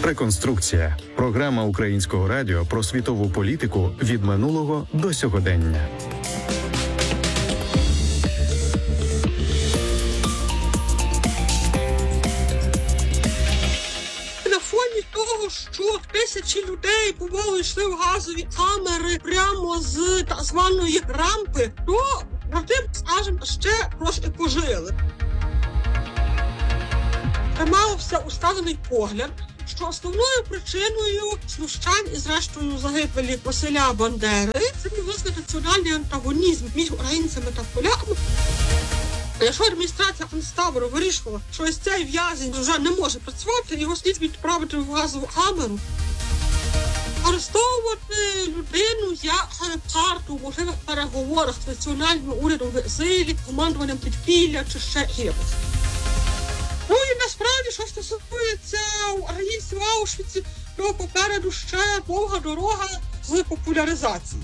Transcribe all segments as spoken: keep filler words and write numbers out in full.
Реконструкція. Програма Українського радіо про світову політику від минулого до сьогодення. На фоні того, що тисячі людей поволі йшли в газові камери прямо з так званої рампи, то тим, скажімо, ще трошки пожили. Тримався усталений погляд, що основною причиною знущань і зрештою загибелі Василя Бандери це власне національний антагонізм між українцями та поляками. Якщо адміністрація концтабору вирішила, що ось цей в'язень вже не може працювати, його слід відправити в газову камеру, арестовувати людину як карту в можливих переговорах з національним урядом в екзилі, командуванням підпілля чи ще якимось. Ну і насправді, що стосується українців в Аушвіці, то попереду ще довга дорога з популяризації.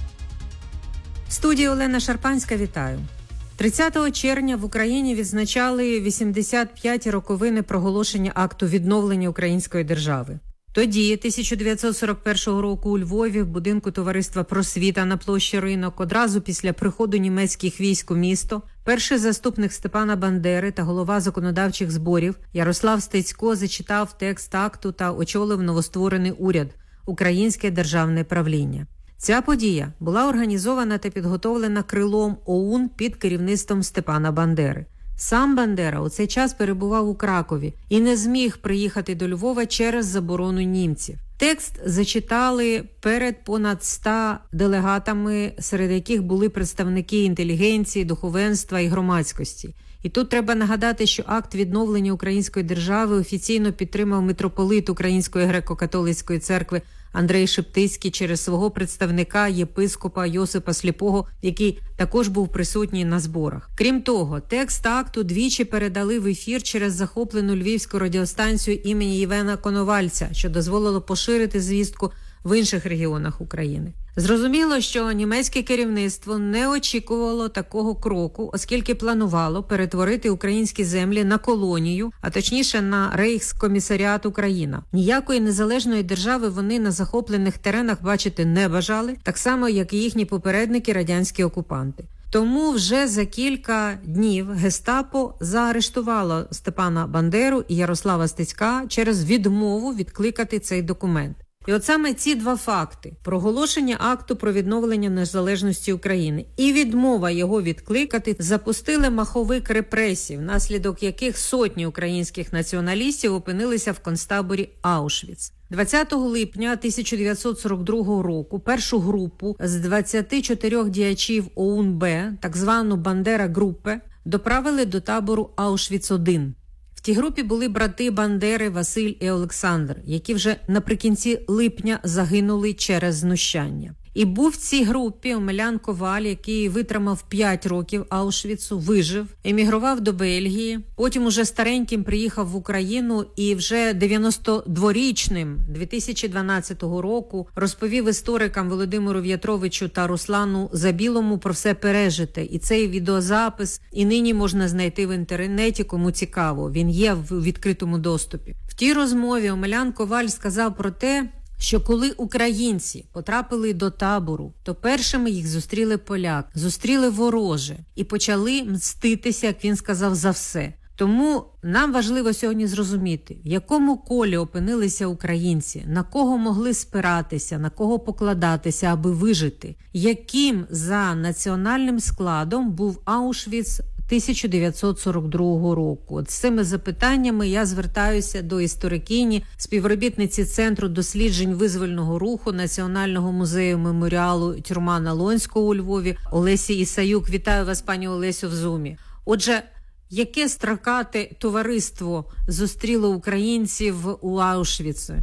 В студії Олена Шарпанська, вітаю. тридцятого червня в Україні відзначали вісімдесят п'яті роковини проголошення акту відновлення української держави. Тоді, тисяча дев'ятсот сорок першого року у Львові, в будинку товариства «Просвіта» на площі Ринок, одразу після приходу німецьких військ у місто, перший заступник Степана Бандери та голова законодавчих зборів Ярослав Стецько зачитав текст акту та очолив новостворений уряд – Українське державне правління. Ця подія була організована та підготовлена крилом ОУН під керівництвом Степана Бандери. Сам Бандера у цей час перебував у Кракові і не зміг приїхати до Львова через заборону німців. Текст зачитали перед понад ста делегатами, серед яких були представники інтелігенції, духовенства і громадськості. І тут треба нагадати, що акт відновлення української держави офіційно підтримав митрополит Української греко-католицької церкви Андрей Шептицький через свого представника єпископа Йосипа Сліпого, який також був присутній на зборах. Крім того, текст акту двічі передали в ефір через захоплену львівську радіостанцію імені Євгена Коновальця, що дозволило поширити звістку в інших регіонах України. Зрозуміло, що німецьке керівництво не очікувало такого кроку, оскільки планувало перетворити українські землі на колонію, а точніше на Рейхскомісаріат Україна. Ніякої незалежної держави вони на захоплених теренах бачити не бажали, так само, як і їхні попередники радянські окупанти. Тому вже за кілька днів Гестапо заарештувало Степана Бандеру і Ярослава Стецька через відмову відкликати цей документ. І от саме ці два факти – проголошення акту про відновлення незалежності України і відмова його відкликати – запустили маховик репресій, внаслідок яких сотні українських націоналістів опинилися в концтаборі Аушвіц. двадцятого липня тисяча дев'ятсот сорок другого року першу групу з двадцяти чотирьох діячів ОУН-Б, так звану Бандера-группе, доправили до табору Аушвіц один. В тій групі були брати Бандери Василь і Олександр, які вже наприкінці липня загинули через знущання. І був в цій групі Омелян Коваль, який витримав п'ять років Аушвіцу, вижив, емігрував до Бельгії, потім уже стареньким приїхав в Україну і вже дев'яносто дворічним дві тисячі дванадцятого року розповів історикам Володимиру В'ятровичу та Руслану Забілому про все пережите. І цей відеозапис і нині можна знайти в інтернеті, кому цікаво. Він є в відкритому доступі. В тій розмові Омелян Коваль сказав про те, що коли українці потрапили до табору, то першими їх зустріли поляк, зустріли вороже і почали мститися, як він сказав, за все. Тому нам важливо сьогодні зрозуміти, в якому колі опинилися українці, на кого могли спиратися, на кого покладатися, аби вижити, яким за національним складом був Аушвіц тисяча дев'ятсот сорок другого року. От з цими запитаннями я звертаюся до історикині, співробітниці Центру досліджень визвольного руху Національного музею меморіалу Тюрма Налонського у Львові Олесі Ісаюк. Вітаю вас, пані Олесю, в Зумі. Отже, яке строкате товариство зустріло українців у Аушвіці?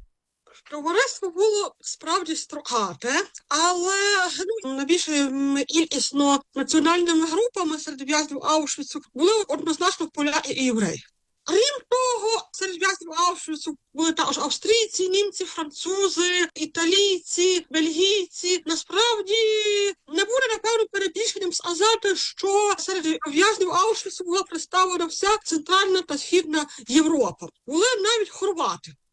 Товариство було справді строкате, але ну, найбільшою кількісно національними групами серед в'язнів Аушвіцу були однозначно поляки і євреї. Крім того, серед в'язнів Аушвіцу були також австрійці, німці, французи, італійці, бельгійці. Насправді не буде, напевно, перебільшенням сказати, що серед в'язнів Аушвіцу була представлена вся Центральна та Східна Європа. Були навіть хорвати.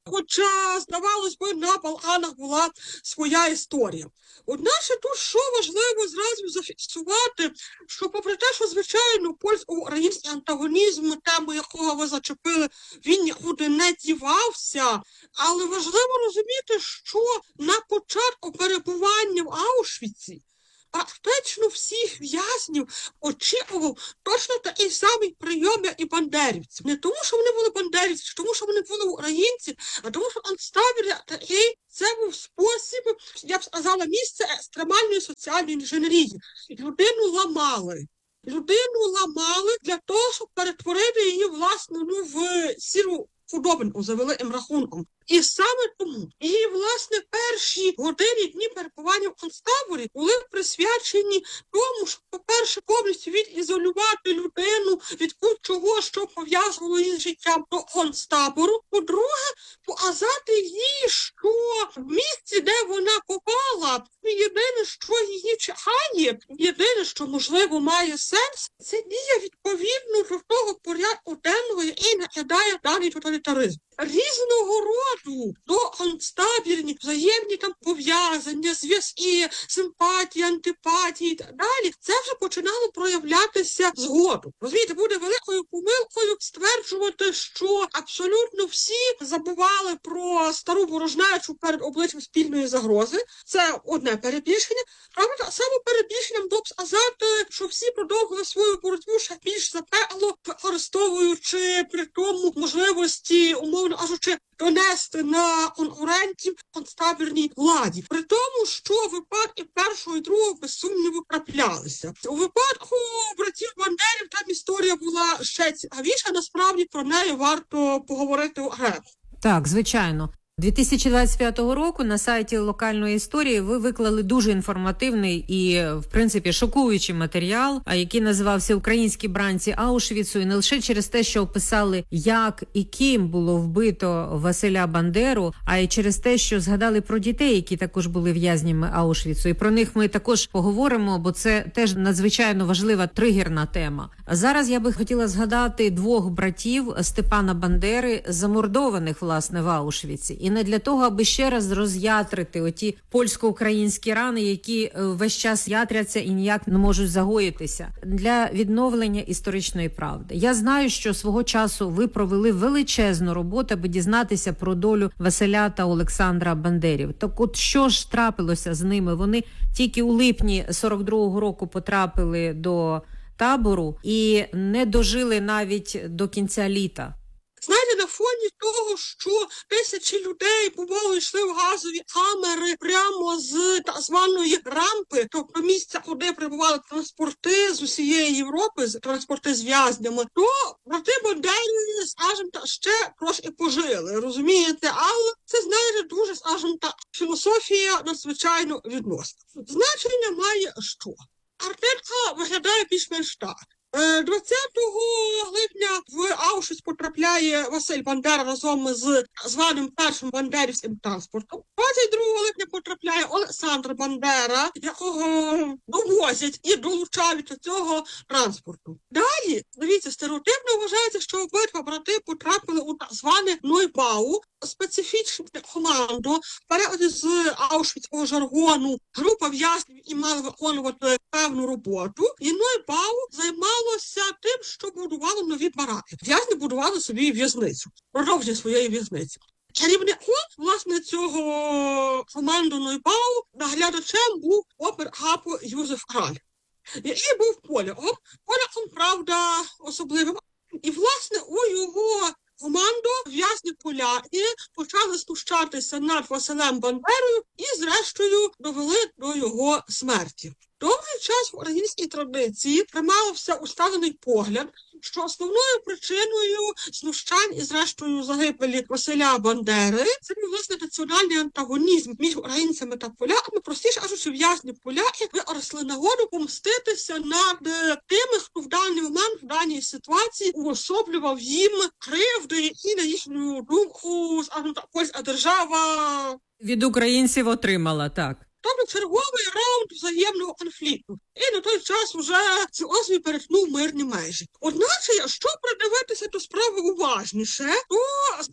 хоча, здавалось би, на Балканах була своя історія. Одначе тут що важливо зразу зафіксувати, що попри те, що, звичайно, польсько-український антагонізм, тему якого ви зачепили, він нікуди не дівався, але важливо розуміти, що на початку перебування в Аушвіці практично всіх в'язнів очікував точно такий самий прийом, як і бандерівців. Не тому, що вони були бандерівці, чи тому, що вони були українці, а тому, що концтабір як такий, це був спосіб, я б сказала, місце екстремальної соціальної інженерії. Людину ламали. Людину ламали для того, щоб перетворити її, власне, ну, в сіру худобинку за великим рахунком. І саме тому її, власне, перші години, дні перебування в концтаборі були присвячені тому, щоб, по-перше, повністю відізолювати людину від будь-чого, що пов'язувало її з життям до концтабору. По-друге, показати їй, що в місці, де вона попала, єдине, що її чекає, єдине, що, можливо, має сенс, це дія відповідно до того порядку денного, який накидає даний тоталітаризм. Різного роду до концтабірні взаємні там пов'язання, зв'язки, симпатії, антипатії і так далі, це вже починало проявлятися згодом. Розумієте, буде великою помилкою стверджувати, що абсолютно всі забували про стару ворожнечу перед обличчям спільної загрози. Це одне перебільшення. Правда, так само перебільшенням було б сказати, що всі продовжували свою боротьбу ще більш запекло, використовуючи при тому можливості, умовно кажучи, донести на конкурентів концтабірній владі. При тому, що випадки першого і другого, без сумніву, траплялися. У випадку братів Бандерів там історія була ще цікавіша, насправді про неї варто поговорити окремо. Так, звичайно. дві тисячі двадцять п'ятого року на сайті локальної історії ви виклали дуже інформативний і, в принципі, шокуючий матеріал, який називався «Українські бранці Аушвіцу», і не лише через те, що описали, як і ким було вбито Василя Бандеру, а й через те, що згадали про дітей, які також були в'язнями Аушвіцу. І про них ми також поговоримо, бо це теж надзвичайно важлива тригерна тема. А зараз я би хотіла згадати двох братів Степана Бандери, замордованих, власне, в Аушвіці. І не для того, аби ще раз роз'ятрити оті польсько-українські рани, які весь час ятряться і ніяк не можуть загоїтися, для відновлення історичної правди. Я знаю, що свого часу ви провели величезну роботу, аби дізнатися про долю Василя та Олександра Бандерів. Так от що ж трапилося з ними? Вони тільки у липні сорок другого року потрапили до табору і не дожили навіть до кінця літа. Знаєте, на фоні того, що тисячі людей поволі йшли в газові камери прямо з так званої рампи, тобто місця, куди прибували транспорти з усієї Європи, транспорти з в'язнями, то брати Бандери, скажімо так, ще трошки пожили, розумієте? Але це, знаєте, дуже, скажімо так, філософія надзвичайно відносна. Значення має що? Картинка виглядає більш-менш так. двадцятого липня в Аушвіц потрапляє Василь Бандера разом з званим першим бандерівським транспортом. двадцять другого липня потрапляє Олександр Бандера, якого довозять і долучають до цього транспорту. Далі, дивіться, стереотипно вважається, що обидва брати потрапили у так зване Нойбау, специфічне командо, в перекладі з аушвіцького жаргону, група в'язнів і мали виконувати певну роботу. І Нойбау займалося тим, що будувало нові бараки. В'язні будували собі в'язницю, продовження своєї в'язниці. Керівником, власне, цього команду Нойбау наглядачем був опер Гапо Юзеф Краль, який був поляком, поляком, правда, особливим. І, власне, у його команду в'язні поляки почали знущатися над Василем Бандерою і, зрештою, довели до його смерті. Довгий час в українській традиції тримався усталений погляд, що основною причиною знущань і, зрештою, загибелі Василя Бандери це був, власне, національний антагонізм між українцями та поляками. Простіше кажучи, в'язні поляки використали нагоду помститися над тими, хто в даний момент, в даній ситуації уособлював їм кривди, які, на їхню думку, скажімо так, польська держава від українців отримала, так. Тобто черговий раунд взаємного конфлікту. І на той час вже ці освій перетнув мирні межі. Одначе, якщо придивитися до справи уважніше, то все виглядає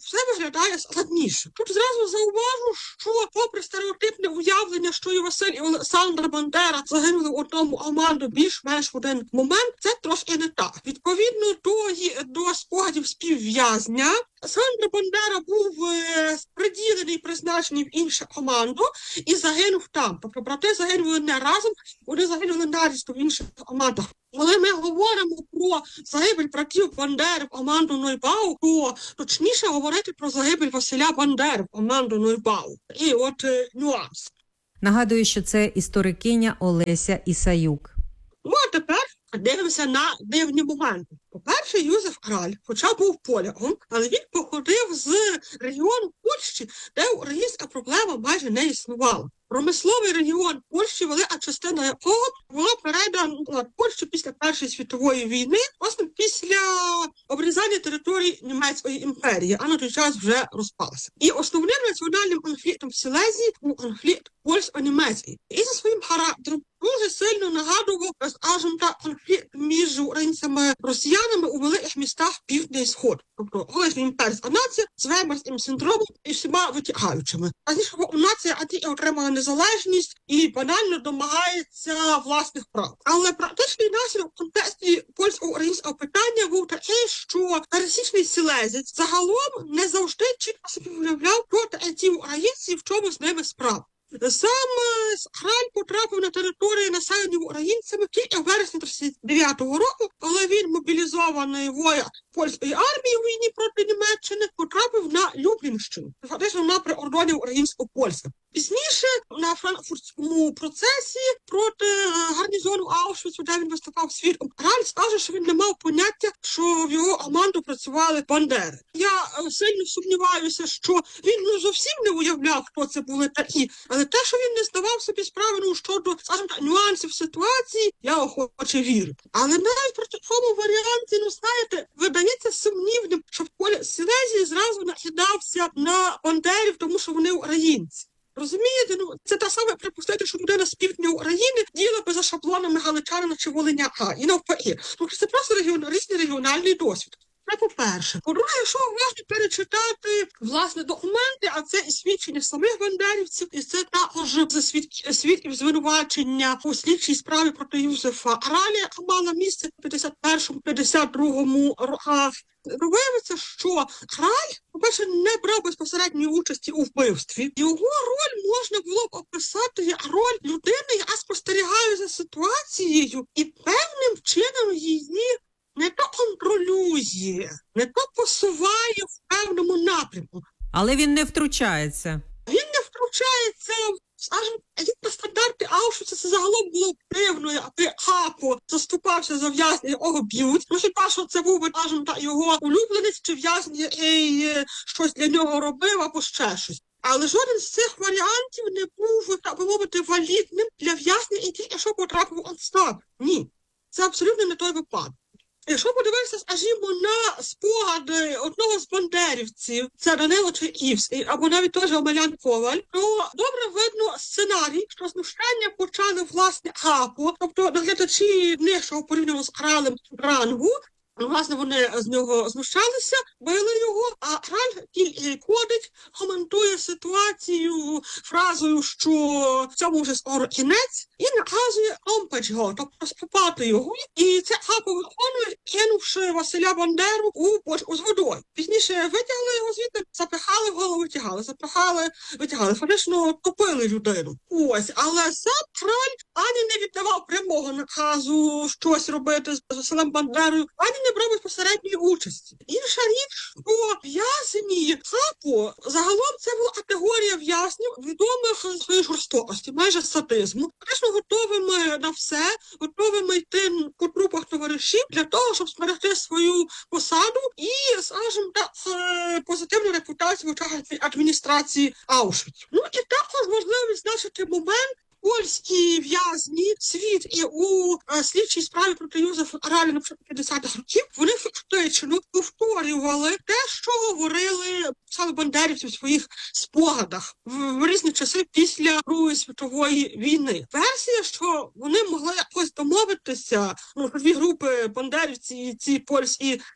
виглядає складніше. Тут зразу зауважу, що попри стереотипне уявлення, що і Василь і Олександр Бандера загинули в одному команду більш-менш в один момент, це трошки не так. Відповідно до, до спогадів співв'язня, Олександр Бандера був е, приділений, призначений в іншу команду і загинув там. Тобто брати загинули не разом, вони загинули нарізно в інших командах. Коли ми говоримо про загибель братів Бандери в команду Нойбау, то точніше говорити про загибель Василя Бандери в команду Нойбау. І от е, нюанс. Нагадую, що це історикиня Олеся Ісаюк. Ну, а тепер дивимося на дивні моменти. По-перше, Юзеф Краль, хоча був поляком, але він походив з регіону Польщі, де українська проблема майже не існувала. Промисловий регіон Польщі, велика частина якого була передана на Польщу після Першої світової війни, власне, після обрізання територій Німецької імперії, а на той час вже розпалася. І основним національним конфліктом в Силезії був конфлікт польсько-німецький. І за своїм характером дуже сильно нагадував, скажімо так, конфлікт між українцями і росіянами у великих містах Півдня і Сход. Тобто колишня імперська нація з веймарським синдромом і всіма витягаючими. А зніше нація і отримала незалежність і банально домагається власних прав. Але практичний наслідок в контексті польсько-українського питання був такий, що пересічний силезець загалом не завжди чітко собі уявляв, хто ці українці і в чому з ними справа. Сам Краль потрапив на території, населені українцями тільки в вересні тридцять дев'ятого року, коли він, мобілізований вояк польської армії у війні проти Німеччини, потрапив на Люблінщину, фактично на прикордоні українсько-польське. Пізніше на франкфуртському процесі проти гарнізону Аушвіцу, де він виступав свідком, Краль скаже, що він не мав поняття, що в його команду працювали бандери. Я сильно сумніваюся, що він ну, зовсім не уявляв, хто це були такі, але те, що він не здавав собі справи ну, щодо, скажімо так, нюансів ситуації, я охоче вірю. Але навіть при такому варіанті, ну знаєте, видається сумнівним, що в полі Силезії зразу накидався на бандерів, тому що вони українці. Розумієте, ну це те саме припустити, що людина з півдня України діла би за шаблонами галичанина чи волиняка, і навпаки. Тому що це просто регіон, різний регіональний досвід. Це по-перше. По-друге, якщо уважно перечитати, власне, документи, а це і свідчення самих бандерівців, і це також свідків звинувачення у слідчій справі проти Юзефа Краля, яка мала місце в п'ятдесят першому - п'ятдесят другому роках. Виявиться, що Краль, по-перше, не брав безпосередньої участі у вбивстві. Його роль можна було б описати як роль людини, яка спостерігає за ситуацією і певним чином її не то контролює, не то посуває в певному напрямку. Але він не втручається. Він не втручається, скажімо, на стандарти Аушвіца це загалом було дивно, аби Хапо заступався за в'язня, якого б'ють. Ну, хіба що це був би, скажімо, так, його улюбленець чи в'язень, який щось для нього робив або ще щось. Але жоден з цих варіантів не був, так би мовити, валідним для в'язня, і тільки що потрапив у відставку. Ні, це абсолютно не той випадок. Якщо подивитися, скажімо, на спогади одного з бандерівців, це Данило Чайківський, або навіть той же Омелян Коваль, то добре видно сценарій, що знущання почали, власне, Хапо, тобто наглядачі нижчого порівняно з Кралем рангу, власне, вони з нього знущалися, били його, а Краль тільки ходить, коментує ситуацію фразою, що в цьому вже скоро кінець, і наказує омпач його, тобто скупати його. І це Хапо виконує, кинувши Василя Бандеру у бочку з водою. Пізніше витягли його звідти, запихали в голову, витягали, запихали, витягали, фактично топили людину. Ось, але сам Краль ані не віддавав прямого наказу щось робити з Василем Бандерою, ані не брав безпосередньої участі. Інша річ, що в'язні Хапо, загалом це була категорія в'язнів, відомих своєї жорстокості, майже садизму, фактично готовими на все, готовими йти по трупах товаришів для того, щоб зберегти свою посаду і, скажімо так, позитивну репутацію в очах адміністрації Аушвіцу. Ну і також важливо відзначити момент, польські в'язні, світ і у е, слідчій справі проти Юзефа Краля на початку п'ятдесятих років, вони фактично повторювали те, що говорили саме бандерівці в своїх спогадах в, в різні часи після Другої світової війни. Версія, що вони могли якось домовитися, ну, дві групи бандерівці і ці польські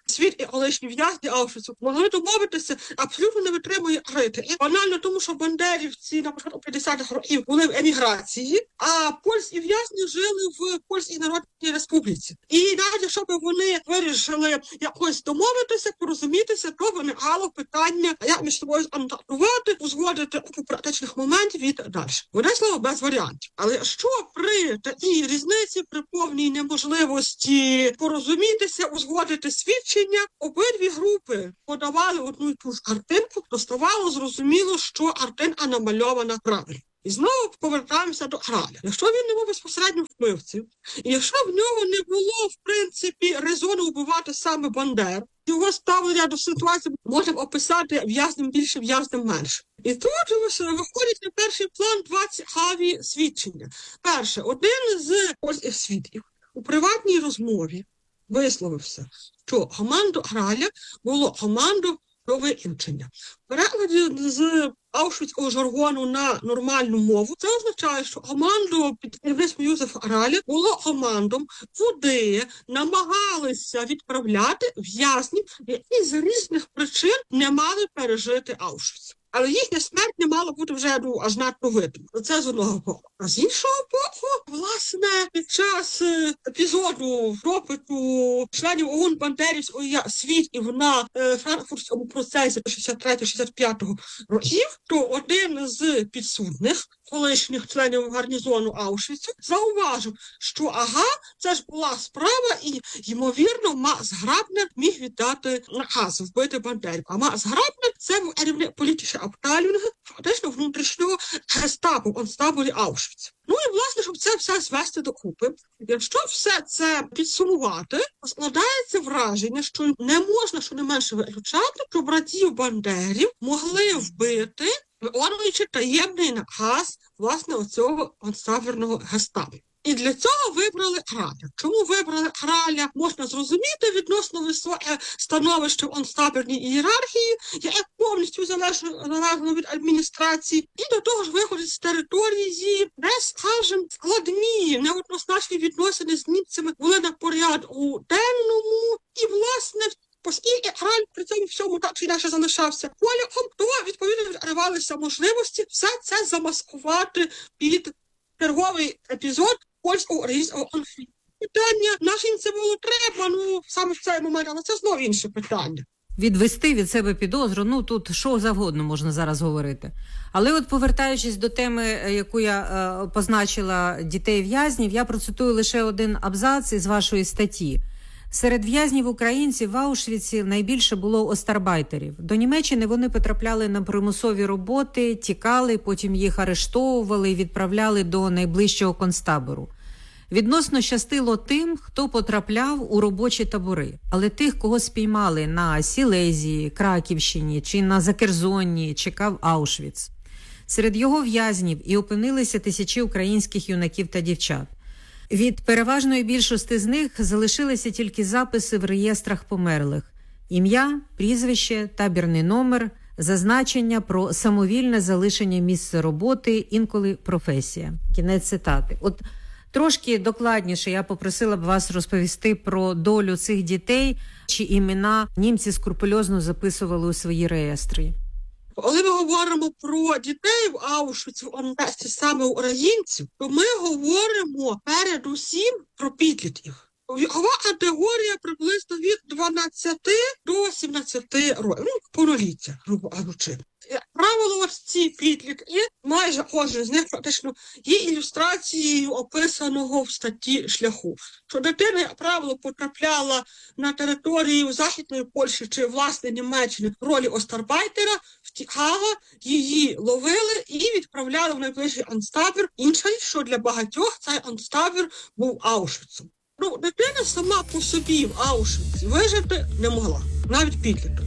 Світ і колишні в'язні Аушвіцу могли домовитися, абсолютно не витримує критики. Банально тому, що бандерівці на початку п'ятдесятих років були в еміграції, а польські в'язні жили в Польській Народній Республіці. І навіть якщо б вони вирішили якось домовитися, порозумітися, то виникало питання, як між собою анотувати, узгодити у практичних моментів і так далі. Вони, слово, без варіантів. Але що при такій різниці, при повній неможливості порозумітися, узгодити свідчення, обидві групи подавали одну і ту ж картинку, то ставало зрозуміло, що картинка намальована правильно. І знову повертаємося до Граля. Якщо він не був безпосередньо вбивцем, і якщо в нього не було, в принципі, резону вбивати саме Бандер, його ставлення до ситуації можемо описати в'язним більше, в'язним менше. І тут виходять на перший план два цікаві свідчення. Перше, один з польських свідків у приватній розмові висловився, що команду Граля було команду про викінчення. В перекладі з аушвіцького жаргону на нормальну мову це означає, що команду під керівництвом Юзефа Граля було командом, куди намагалися відправляти в'язнів, які з різних причин не мали пережити Аушвіц. Але їхня смерть не мала бути вже ну, аж надто видно. Це з одного боку. А з іншого боку, власне, під час е, епізоду допиту членів ОУН бандерівської свідків на е, франкфуртському процесі шістдесят третього шістдесят п'ятого років, то один з підсудних, колишніх членів гарнізону Аушвіцу, зауважив, що ага, це ж була справа і, ймовірно, Макс Грабнер міг віддати наказ вбити бандерів. А Макс Грабнер – це був керівник політичної Абтейлінга, фактично внутрішнього гестапо, концтаборі Аушвіц. Ну і, власне, щоб це все звести докупи, якщо все це підсумувати, складається враження, що не можна щонайменше виключати, що братів Бандерів могли вбити, виконуючи таємний наказ, власне, оцього концтабірного гестапо. І для цього вибрали Граля. Чому вибрали Граля, можна зрозуміти відносно високе становище в концтабірній ієрархії, яке повністю залежно від адміністрації, і до того ж виходить з території, де, скажімо, складні, неоднозначні відносини з німцями були на порядку денному, і, власне, оскільки Граль при цьому всьому так чи інакше залишався поляком, то, відповідно, відривалися можливості все це замаскувати під черговий епізод польсько-українського конфлікту. Питання, нашим це було треба, ну, саме в цей момент, але це знову інше питання. Відвести від себе підозру, ну, тут що завгодно можна зараз говорити. Але от повертаючись до теми, яку я е, позначила дітей-в'язнів, я процитую лише один абзац із вашої статті. Серед в'язнів-українців в Аушвіці найбільше було остарбайтерів. До Німеччини вони потрапляли на примусові роботи, тікали, потім їх арештовували і відправляли до найближчого концтабору. Відносно щастило тим, хто потрапляв у робочі табори. Але тих, кого спіймали на Сілезії, Краківщині чи на Закерзонні, чекав Аушвіц. Серед його в'язнів і опинилися тисячі українських юнаків та дівчат. Від переважної більшості з них залишилися тільки записи в реєстрах померлих. Ім'я, прізвище, табірний номер, зазначення про самовільне залишення місця роботи, інколи професія. Кінець цитати. От трошки докладніше я попросила б вас розповісти про долю цих дітей, чи імена німці скрупульозно записували у свої реєстри. Коли ми говоримо про дітей в Аушвіці, в контексті саме українців, то ми говоримо передусім про підлітків. Вікова категорія приблизно від дванадцяти до сімнадцяти років, ну, повноліття, грубо кажучи. Як правило, ось ці підлітки, майже кожен з них фактично є ілюстрацією описаного в статті шляху. Що дитина, як правило, потрапляла на територію Західної Польщі чи, власне, Німеччини в ролі остарбайтера, втікала, її ловили і відправляли в найближчий концтабір. Інше, що для багатьох цей концтабір був Аушвіцом. Ну, дитина сама по собі в Аушвіці вижити не могла, навіть підліток.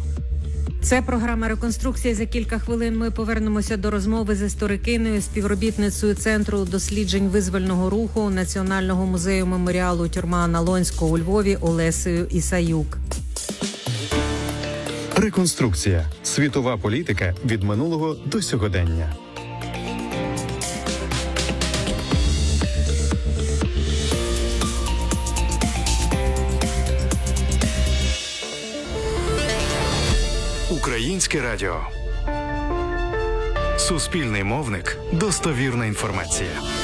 Це програма «Реконструкція». За кілька хвилин ми повернемося до розмови з історикиною, співробітницею Центру досліджень визвольного руху Національного музею меморіалу «Тюрма Налонського» у Львові Олесею Ісаюк. Реконструкція. Світова політика від минулого до сьогодення. Українське радіо. Суспільний мовник. Достовірна інформація.